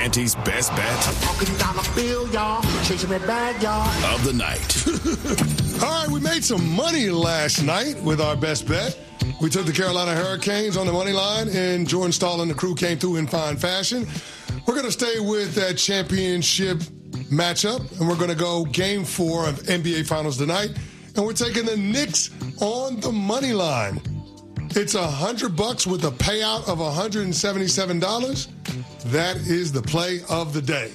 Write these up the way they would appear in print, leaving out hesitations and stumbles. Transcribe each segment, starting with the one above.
Canty's best bet of the night. All right, we made some money last night with our best bet. We took the Carolina Hurricanes on the money line, and Jordan Stahl and the crew came through in fine fashion. We're going to stay with that championship matchup, and we're going to go Game 4 of NBA Finals tonight, and we're taking the Knicks on the money line. It's $100 with a payout of $177. That is the play of the day.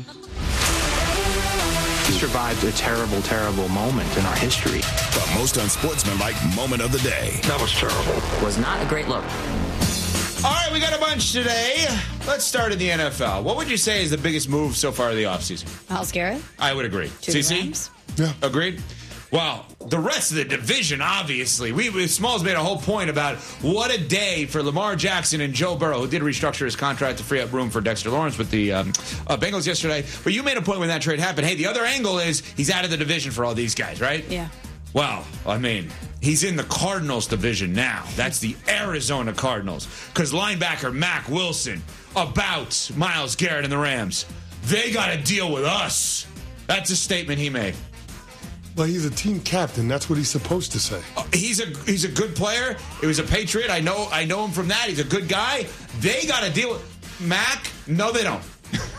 We survived a terrible, terrible moment in our history. The most unsportsmanlike moment of the day. That was terrible. Was not a great look. All right, we got a bunch today. Let's start in the NFL. What would you say is the biggest move so far of the offseason? Myles Garrett. I would agree. CC? Yeah. Agreed? Well, the rest of the division, obviously. Smalls made a whole point about what a day for Lamar Jackson and Joe Burrow, who did restructure his contract to free up room for Dexter Lawrence with the Bengals yesterday. But you made a point when that trade happened. Hey, the other angle is he's out of the division for all these guys, right? Yeah. Well, I mean, he's in the Cardinals division now. That's the Arizona Cardinals. Because linebacker Mack Wilson, about Myles Garrett and the Rams, they got to deal with us. That's a statement he made. Well, he's a team captain. That's what he's supposed to say. He's a good player. He was a Patriot. I know him from that. He's a good guy. They got to deal with Mac. No, they don't.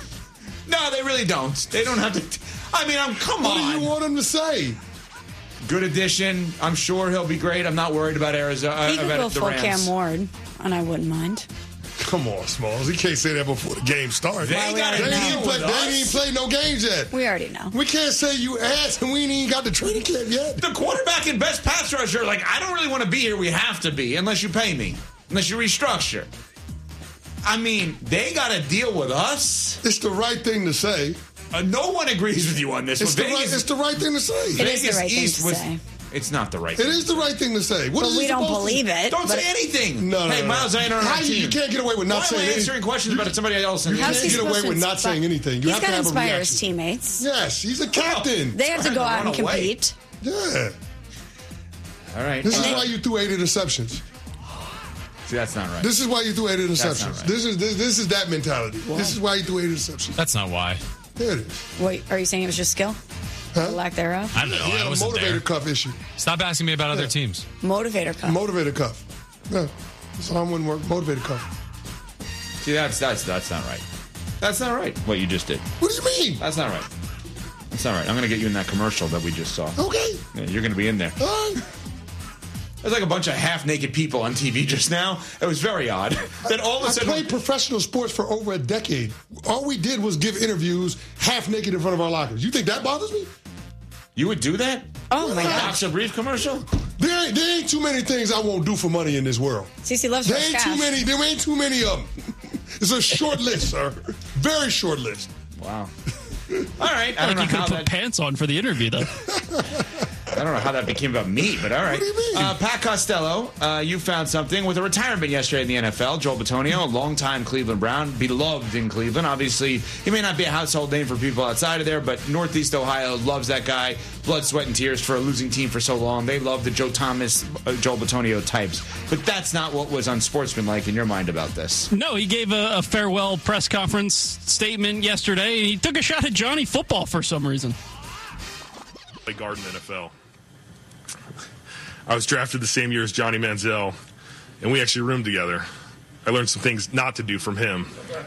No, they really don't. They don't have to. I mean, come on. What do you want him to say? Good addition. I'm sure he'll be great. I'm not worried about Arizona. He could go full Cam Ward, and I wouldn't mind. Come on, Smalls. He can't say that before the game starts. They ain't played no games yet. We already know. We can't say you asked and we ain't even got the training camp yet. The quarterback and best pass rusher, I don't really want to be here. We have to be, unless you pay me, unless you restructure. I mean, they got to deal with us. It's the right thing to say. No one agrees with you on this. It's the right thing to say. It is the right thing to say. It's not the right thing. It is the right thing to say. But we don't believe it. Don't say anything. No. Hey, Myles, I ain't on our team. You can't get away with not saying anything. Why am I answering questions about somebody else? You can't get away with not saying anything. You have to have a reaction. He's got to inspire his teammates. Yes, he's a captain. They have to go out and compete. Yeah. All right. This is why you threw 8 interceptions. See, that's not right. This is why you threw 8 interceptions. Right. This is that mentality. Wow. This is why you threw 8 interceptions. That's not why. There it is. Wait, are you saying it was just skill? Huh? The lack thereof? I don't know. He had a motivator cuff issue. Stop asking me about other teams. Motivator cuff. Motivator cuff. Yeah. This arm wouldn't work. Motivator cuff. See, that's not right. That's not right, what you just did. What do you mean? That's not right. That's not right. I'm going to get you in that commercial that we just saw. Okay. Yeah, you're going to be in there. All right. There's like a bunch of half-naked people on TV just now. It was very odd. That all of a sudden, I played professional sports for over a decade. All we did was give interviews half-naked in front of our lockers. You think that bothers me? You would do that? Oh, my God. Box a brief commercial? There ain't too many things I won't do for money in this world. CeCe loves There ain't too many of them. It's a short list, sir. Very short list. Wow. All right. I don't know you could how put that... pants on for the interview, though. I don't know how that became about me, but all right. What do you mean? Pat Costello, you found something with a retirement yesterday in the NFL. Joel Bitonio, a longtime Cleveland Brown, beloved in Cleveland. Obviously, he may not be a household name for people outside of there, but Northeast Ohio loves that guy. Blood, sweat, and tears for a losing team for so long. They love the Joe Thomas, Joel Bitonio types. But that's not what was unsportsmanlike in your mind about this. No, he gave a farewell press conference statement yesterday, and he took a shot at Johnny Football for some reason. Play guard in the NFL. I was drafted the same year as Johnny Manziel, and we actually roomed together. I learned some things not to do from him.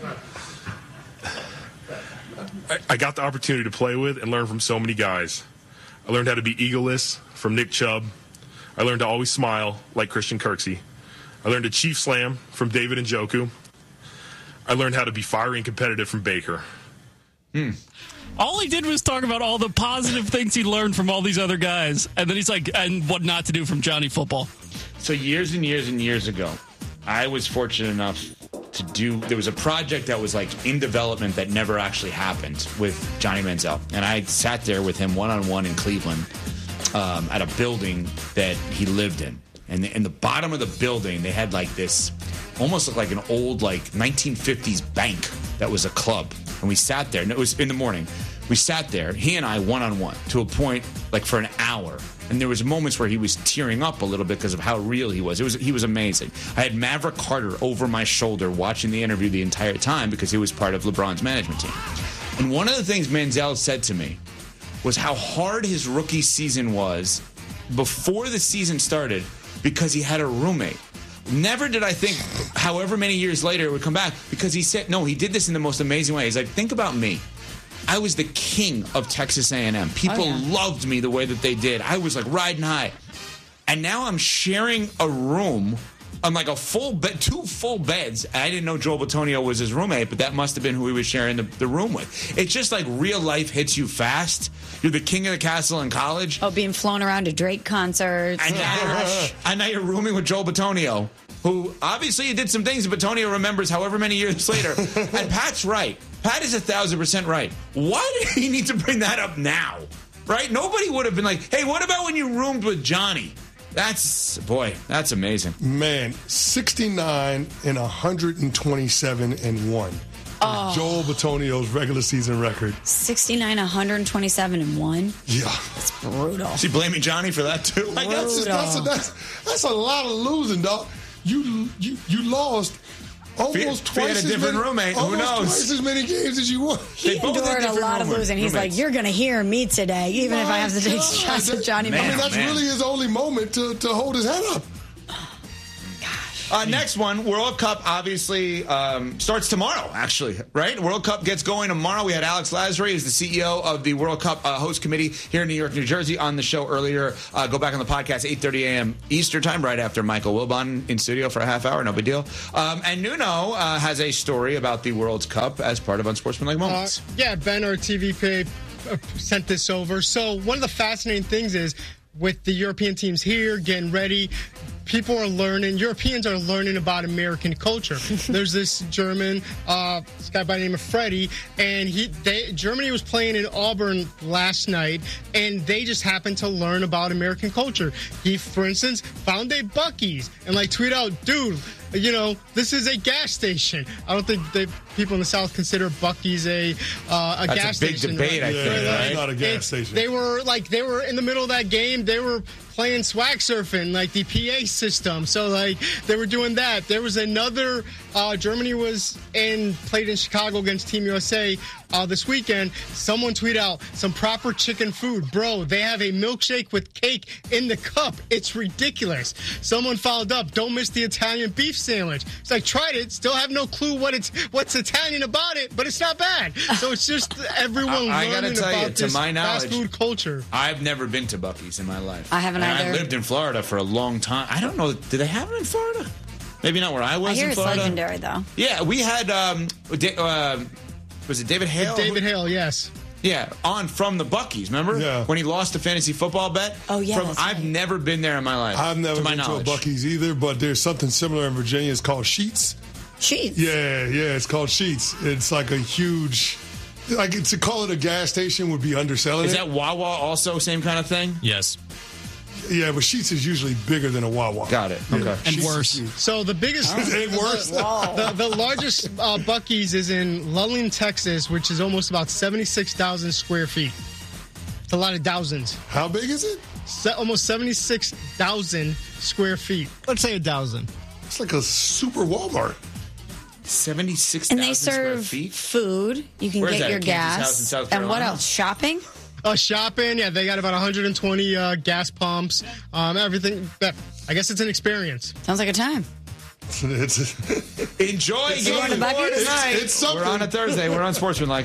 I got the opportunity to play with and learn from so many guys. I learned how to be egoless from Nick Chubb. I learned to always smile like Christian Kirksey. I learned to chief slam from David Njoku. I learned how to be fiery and competitive from Baker. All he did was talk about all the positive things he learned from all these other guys. And then he's like, and what not to do from Johnny Football. So years and years and years ago, I was fortunate enough to do, there was a project that was like in development that never actually happened with Johnny Manziel. And I sat there with him one-on-one in Cleveland at a building that he lived in. And in the bottom of the building, they had like this, almost looked like an old like 1950s bank that was a club. And we sat there, and it was in the morning. We sat there, he and I, one-on-one, to a point, like, for an hour. And there was moments where he was tearing up a little bit because of how real he was. He was amazing. I had Maverick Carter over my shoulder watching the interview the entire time because he was part of LeBron's management team. And one of the things Manziel said to me was how hard his rookie season was before the season started because he had a roommate. Never did I think, however many years later, it would come back, because he said, no, he did this in the most amazing way. He's like, think about me. I was the king of Texas A&M. People loved me the way that they did. I was like riding high. And now I'm sharing a room on like a full bed, 2 full beds. I didn't know Joel Bitonio was his roommate, but that must have been who he was sharing the room with. It's just like real life hits you fast. You're the king of the castle in college. Oh, being flown around to Drake concerts. And now you're rooming with Joel Bitonio, who obviously he did some things that Bitonio remembers however many years later. And Pat's right. Pat is 1,000% right. Why did he need to bring that up now? Right? Nobody would have been like, hey, what about when you roomed with Johnny? That's amazing. Man, 69 and 127 and 1. Oh. Joel Bitonio's regular season record. 69, 127 and 1. Yeah. That's brutal. Is he blaming Johnny for that too? Like, that's a lot of losing, dog. You lost almost twice a different roommate. Who knows? Twice as many games as you won. He endured a lot of losing. He's like, you're going to hear me today, even if I have to take shots at Johnny. I mean, that's really his only moment to hold his head up. Next one, World Cup obviously starts tomorrow, actually, right? World Cup gets going tomorrow. We had Alex Lasry, who's the CEO of the World Cup host committee here in New York, New Jersey, on the show earlier. Go back on the podcast, 8:30 a.m. Eastern time, right after Michael Wilbon in studio for a half hour. No big deal. And Nuno has a story about the World Cup as part of Unsportsmanlike Moments. Ben, our TV page, sent this over. So one of the fascinating things is with the European teams here getting ready, Europeans are learning about American culture. There's this German, this guy by the name of Freddie, and Germany was playing in Auburn last night, and they just happened to learn about American culture. He, for instance, found a Buc-ee's and tweet out, dude, this is a gas station. I don't think people in the South consider Buc-ee's a gas station. That's a big debate, right? I think. Right? It's not a gas station. They were in the middle of that game. They were playing swag surfing, the PA system. So, they were doing that. There was another, Germany played in Chicago against Team USA this weekend. Someone tweeted out some proper chicken food. Bro, they have a milkshake with cake in the cup. It's ridiculous. Someone followed up, don't miss the Italian beef sandwich. It's like, tried it, still have no clue what's Italian about it, but it's not bad. So it's just everyone learning about this fast food culture. I've never been to Buc-ee's in my life. I haven't either. I lived in Florida for a long time. I don't know. Do they have it in Florida? Maybe not where I was. I hear in Florida. It's legendary, though. Yeah, we had. Was it David Hale? David Hale, yes. Yeah, from the Buc-ee's. Remember? Yeah. When he lost a fantasy football bet. Oh yeah. I've never been there in my life. I've never been to a Buc-ee's either, but there's something similar in Virginia. It's called Sheetz. Sheetz. Yeah, it's called Sheetz. It's like a huge. To call it a gas station would be underselling it. Is that Wawa also same kind of thing? Yes. Yeah, but Sheetz is usually bigger than a Wawa. Got it. Okay. Yeah, And Sheetz worse. So the biggest... And worse? The largest Buc-ee's is in Lulling, Texas, which is almost about 76,000 square feet. It's a lot of thousands. How big is it? Almost 76,000 square feet. Let's say 1,000. It's like a super Walmart. 76,000 And they serve food. You can get your gas. And what else? Shopping? Shopping, yeah, they got about 120 gas pumps, everything. I guess it's an experience. Sounds like a time. Enjoy getting bored tonight. It's something. We're on a Thursday. We're on Sportsmanlike.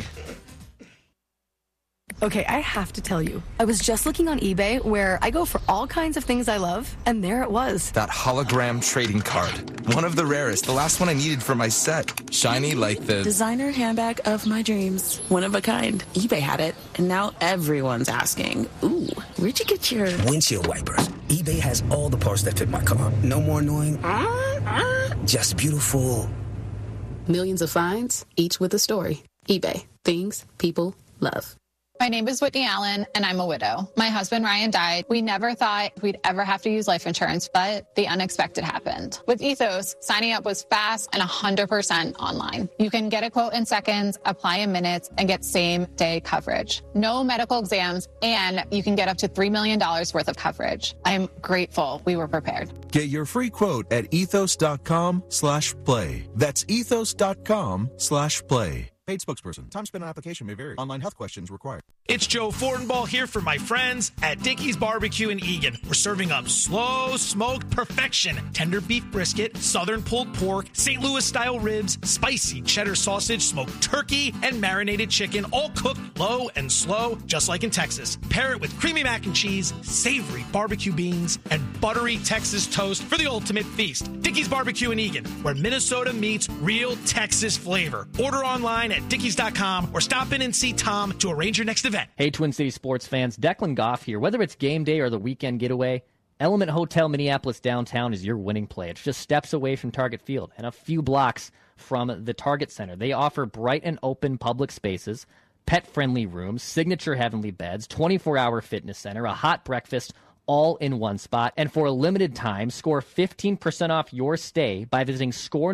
Okay, I have to tell you. I was just looking on eBay where I go for all kinds of things I love, and there it was. That hologram trading card. One of the rarest. The last one I needed for my set. Shiny like the... designer handbag of my dreams. One of a kind. eBay had it, and now everyone's asking, ooh, where'd you get your... windshield wipers. eBay has all the parts that fit my car. No more annoying... just beautiful... millions of finds, each with a story. eBay. Things people love. My name is Whitney Allen, and I'm a widow. My husband, Ryan, died. We never thought we'd ever have to use life insurance, but the unexpected happened. With Ethos, signing up was fast and 100% online. You can get a quote in seconds, apply in minutes, and get same-day coverage. No medical exams, and you can get up to $3 million worth of coverage. I'm grateful we were prepared. Get your free quote at ethos.com/play. That's ethos.com/play. Paid spokesperson. Time spent on application may vary. Online health questions required. It's Joe Fortenbaugh here for my friends at Dickey's Barbecue in Eagan. We're serving up slow smoked perfection, tender beef brisket, southern pulled pork, St. Louis style ribs, spicy cheddar sausage, smoked turkey, and marinated chicken, all cooked low and slow, just like in Texas. Pair it with creamy mac and cheese, savory barbecue beans, and buttery Texas toast for the ultimate feast. Dickey's Barbecue in Eagan, where Minnesota meets real Texas flavor. Order online at Dickies.com or stop in and see Tom to arrange your next event. Hey, Twin City sports fans, Declan Goff here. Whether it's game day or the weekend getaway, Element Hotel Minneapolis downtown is your winning play. It's just steps away from Target Field and a few blocks from the Target Center. They offer bright and open public spaces, pet-friendly rooms, signature heavenly beds, 24-hour fitness center, a hot breakfast, all in one spot. And for a limited time, score 15% off your stay by visiting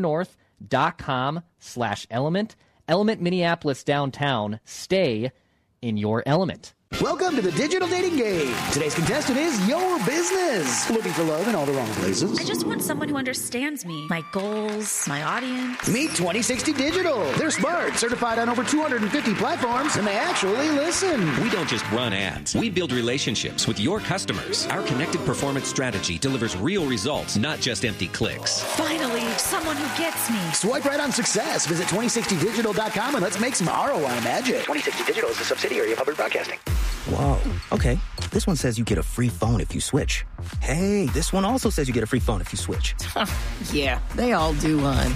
scorenorth.com/element. Element Minneapolis downtown. Stay in your element. Welcome to the Digital Dating Game. Today's contestant is your business. Looking for love in all the wrong places? I just want someone who understands me, my goals, my audience. Meet 2060 Digital. They're smart, certified on over 250 platforms, and they actually listen. We don't just run ads. We build relationships with your customers. Our connected performance strategy delivers real results, not just empty clicks. Finally, someone who gets me. Swipe right on success. Visit 2060digital.com and let's make some ROI magic. 2060 Digital is a subsidiary of Hubbard Broadcasting. Whoa, okay. This one says you get a free phone if you switch. Hey, this one also says you get a free phone if you switch. Yeah, they all do, hon.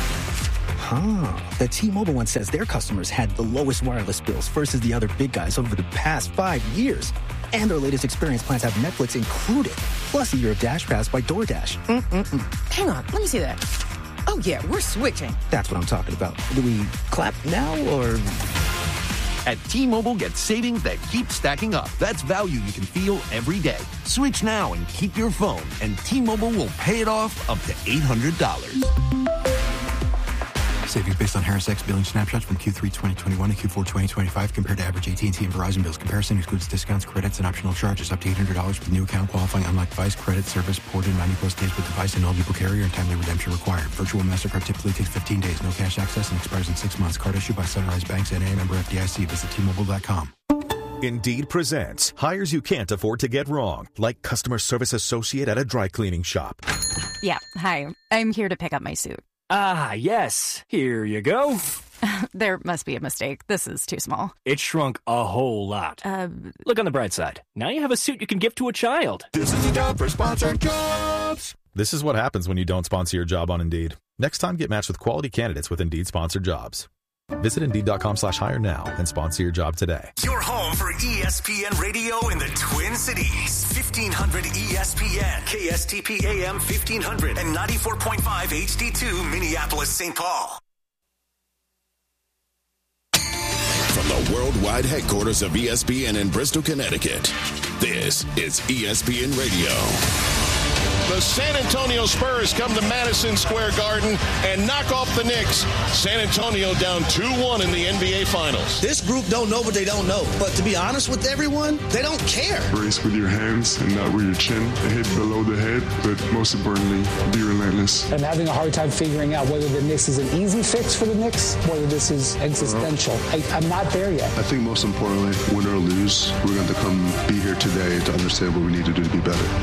The T-Mobile one says their customers had the lowest wireless bills versus the other big guys over the past 5 years. And their latest experience plans have Netflix included, plus a year of Dash Pass by DoorDash. Hang on, let me see that. Oh, yeah, we're switching. That's what I'm talking about. Do we clap now, or... At T-Mobile, get savings that keep stacking up. That's value you can feel every day. Switch now and keep your phone, and T-Mobile will pay it off up to $800. Savings based on Harris X billing snapshots from Q3 2021 to Q4 2025 compared to average AT&T and Verizon bills. Comparison excludes discounts, credits, and optional charges. Up to $800 with new account qualifying unlock device, credit, service, ported 90-plus days with device and eligible carrier, and timely redemption required. Virtual MasterCard typically takes 15 days. No cash access and expires in 6 months. Card issued by Sunrise Banks and a member FDIC. Visit T-Mobile.com. Indeed presents hires you can't afford to get wrong, like customer service associate at a dry cleaning shop. Yeah, hi. I'm here to pick up my suit. Ah, yes. Here you go. There must be a mistake. This is too small. It shrunk a whole lot. Look on the bright side. Now you have a suit you can give to a child. This is the job for Sponsored Jobs. This is what happens when you don't sponsor your job on Indeed. Next time, get matched with quality candidates with Indeed Sponsored Jobs. Visit Indeed.com/hire now and sponsor your job today. Your home for ESPN Radio in the Twin Cities. 1500 ESPN, KSTP AM 1500, and 94.5 HD2 Minneapolis, St. Paul. From the worldwide headquarters of ESPN in Bristol, Connecticut, this is ESPN Radio. The San Antonio Spurs come to Madison Square Garden and knock off the Knicks. San Antonio down 2-1 in the NBA Finals. This group don't know what they don't know. But to be honest with everyone, they don't care. Brace with your hands and not with your chin. Hit below the head, but most importantly, be relentless. I'm having a hard time figuring out whether the Knicks is an easy fix for the Knicks, whether this is existential. I'm not there yet. I think most importantly, win or lose, we're going to come be here today to understand what we need to do to be better.